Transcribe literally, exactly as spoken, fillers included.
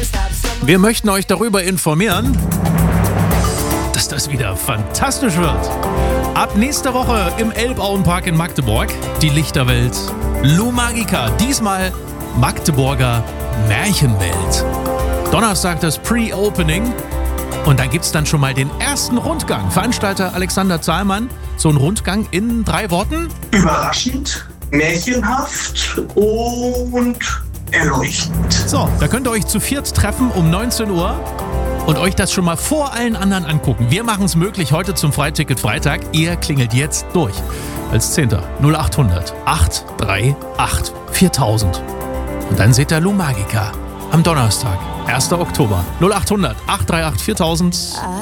Wir möchten euch darüber informieren, dass das wieder fantastisch wird. Ab nächster Woche im Elbauenpark in Magdeburg die Lichterwelt Lou Magica. Diesmal Magdeburger Märchenwelt. Donnerstag das Pre-Opening und da gibt's dann schon mal den ersten Rundgang. Veranstalter Alexander Zahlmann, so ein Rundgang in drei Worten. Überraschend, märchenhaft und erleuchtend. So, da könnt ihr euch zu viert treffen um neunzehn Uhr und euch das schon mal vor allen anderen angucken. Wir machen es möglich heute zum Freiticket Freitag. Ihr klingelt jetzt durch als Zehnter null acht hundert acht drei acht viertausend. Und dann seht ihr Lou Magica am Donnerstag, erster Oktober null acht hundert acht drei acht viertausend.